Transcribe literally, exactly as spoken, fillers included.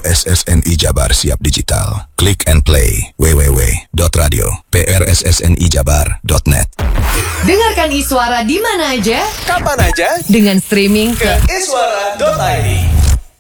S S N I Jabar siap digital. Click and play w w w dot radio prssni jabar dot net. Dengarkan Iswara di mana aja, kapan aja, dengan streaming ke iswara dot i d.